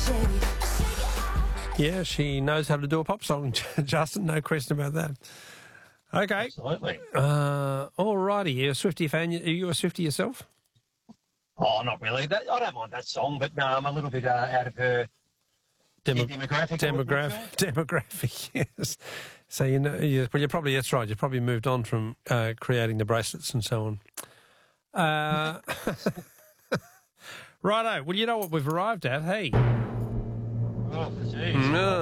Yeah, she knows how to do a pop song, Justin. No question about that. Okay. Absolutely. All righty. You're a Swiftie fan. Are you a Swiftie yourself? Oh, not really. I don't mind that song, but no, I'm a little bit out of her demographic. Demographic, yes. So, you know, well, you're probably, that's right. You've probably moved on from creating the bracelets and so on. Righto. Well, you know what we've arrived at, hey? Oh, geez.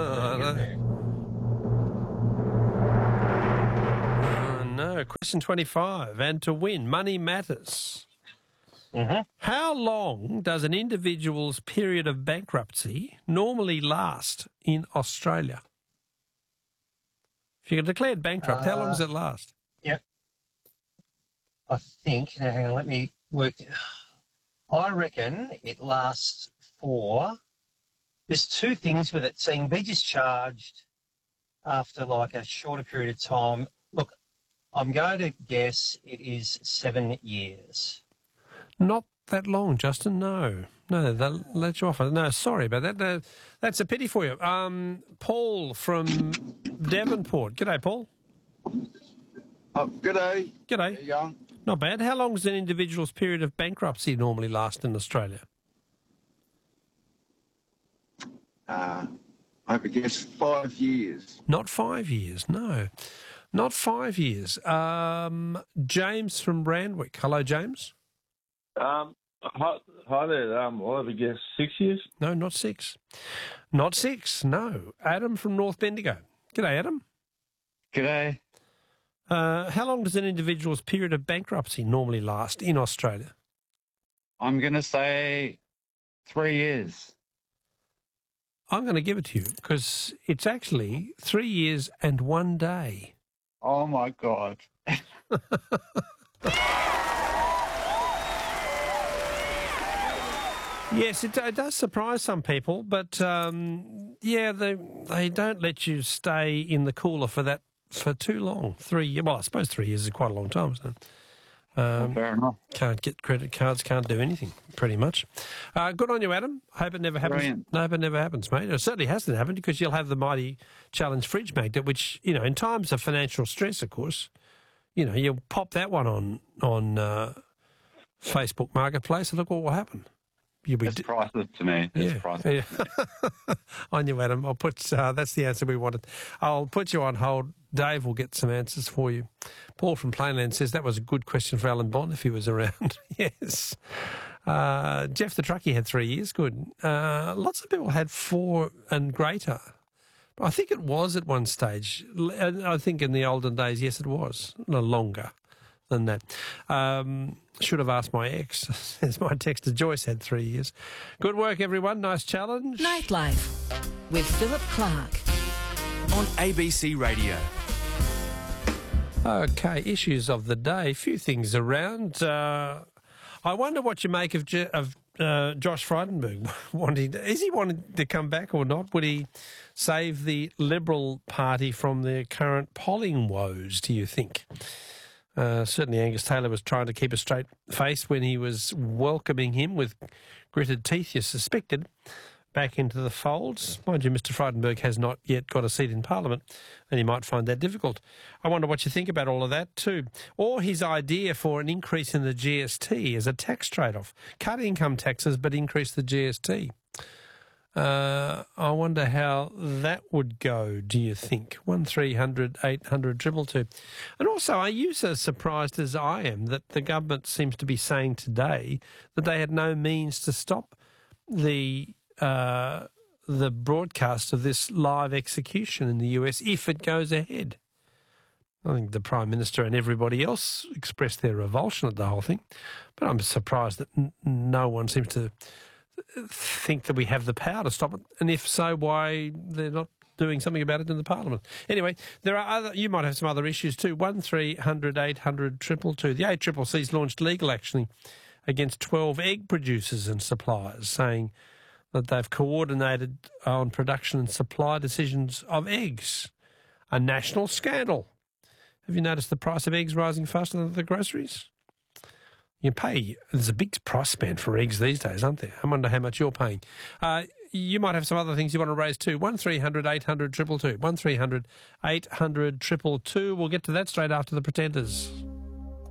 No. Question 25. And to win, money matters. Mm-hmm. How long does an individual's period of bankruptcy normally last in Australia? If you're declared bankrupt, how long does it last? Yep. I think, now hang on, let me work. I reckon it lasts for, there's two things with it. So you can be discharged after like a shorter period of time. Look, I'm going to guess it is 7 years. Not that long, Justin, no. No, they'll let you off. No, sorry about that. No, that's a pity for you. Paul from Devonport. G'day, Paul. Oh, g'day. G'day. How you going? Not bad. How long does an individual's period of bankruptcy normally last in Australia? I would guess 5 years. Not 5 years, no. Not 5 years. James from Randwick. Hello, James. Hi there. I would guess 6 years. No, not 6. Not 6, no. Adam from North Bendigo. G'day, Adam. G'day. How long does an individual's period of bankruptcy normally last in Australia? I'm going to say 3 years. I'm going to give it to you because it's actually 3 years and 1 day. Oh, my God. Yes, it does surprise some people, but yeah, they don't let you stay in the cooler for too long. 3 years. Well, I suppose 3 years is quite a long time, isn't it? Fair enough. Can't get credit cards, can't do anything, pretty much. Good on you, Adam. Hope it never happens. Brilliant. No, hope it never happens, mate. It certainly hasn't happened because you'll have the mighty Challenge fridge magnet, which, you know, in times of financial stress, of course, you know, you'll pop that one on Facebook Marketplace and look what will happen. It's priceless to me. It's priceless. Yeah. On you, Adam. I'll put that's the answer we wanted. I'll put you on hold. Dave will get some answers for you. Paul from Plainland says that was a good question for Alan Bond if he was around. Yes. Jeff the truckie had 3 years. Good. Lots of people had 4 and greater. I think it was at one stage. I think in the olden days, yes, it was. No longer than that. Should have asked my ex, says my texter Joyce had 3 years. Good work, everyone. Nice challenge. Nightlife with Philip Clark on ABC Radio. Okay, issues of the day. Few things around. I wonder what you make of Josh Frydenberg wanting. Is he wanting to come back or not? Would he save the Liberal Party from their current polling woes, do you think? Certainly Angus Taylor was trying to keep a straight face when he was welcoming him with gritted teeth, you suspected, back into the folds. Mind you, Mr Frydenberg has not yet got a seat in Parliament, and he might find that difficult. I wonder what you think about all of that too. Or his idea for an increase in the GST as a tax trade-off. Cut income taxes but increase the GST. I wonder how that would go, do you think? 1300 800 222. And also, are you as surprised as I am that the government seems to be saying today that they had no means to stop the broadcast of this live execution in the US if it goes ahead? I think the Prime Minister and everybody else expressed their revulsion at the whole thing, but I'm surprised that no one seems to think that we have the power to stop it, and if so, why they're not doing something about it in the Parliament. Anyway, there are you might have some other issues too. 1300 800 222. The ACCC's launched legal action against 12 egg producers and suppliers, saying that they've coordinated on production and supply decisions of eggs. A national scandal. Have you noticed the price of eggs rising faster than the groceries? There's a big price span for eggs these days, aren't there? I wonder how much you're paying. you might have some other things you want to raise too. 1300 800 222. 1300 800 222. We'll get to that straight after the Pretenders.